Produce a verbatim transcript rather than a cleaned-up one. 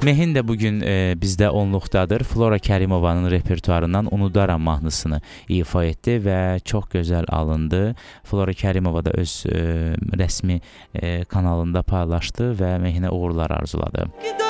Mehin də bugün e, bizdə onluqdadır. Flora Kərimovanın repertuarından Unudaram mahnısını ifa etdi və çox gözəl alındı. Flora Kərimova da öz e, rəsmi e, kanalında paylaşdı və Mehinə uğurlar arzuladı.